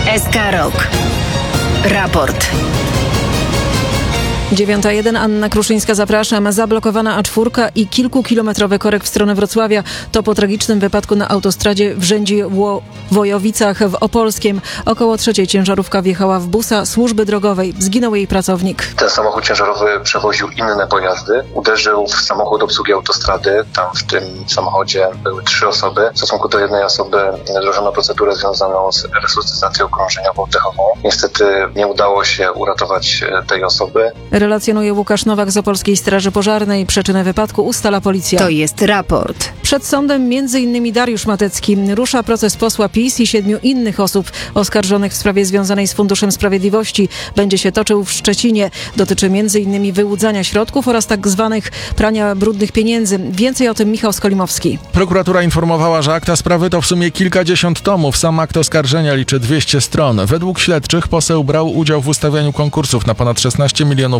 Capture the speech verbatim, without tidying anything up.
S K Rok. Raport. dziewiąta jeden, Anna Kruszyńska, zapraszam. Zablokowana A cztery i kilkukilometrowy korek w stronę Wrocławia. To po tragicznym wypadku na autostradzie w Rzędzie-Wojowicach w Opolskiem. Około trzeciej ciężarówka wjechała w busa służby drogowej. Zginął jej pracownik. Ten samochód ciężarowy przewoził inne pojazdy. Uderzył w samochód obsługi autostrady. Tam w tym samochodzie były trzy osoby. W stosunku do jednej osoby wdrożono procedurę związaną z resuscytacją krążeniowo-oddechową. Niestety nie udało się uratować tej osoby. Relacjonuje Łukasz Nowak z Opolskiej Straży Pożarnej. Przyczynę wypadku ustala policja. To jest raport. Przed sądem między innymi Dariusz Matecki. Rusza proces posła PiS i siedmiu innych osób oskarżonych w sprawie związanej z Funduszem Sprawiedliwości. Będzie się toczył w Szczecinie. Dotyczy między innymi wyłudzania środków oraz tak zwanych prania brudnych pieniędzy. Więcej o tym Michał Skolimowski. Prokuratura informowała, że akta sprawy to w sumie kilkadziesiąt tomów. Sam akt oskarżenia liczy dwieście stron. Według śledczych poseł brał udział w ustawianiu konkursów na ponad szesnaście milionów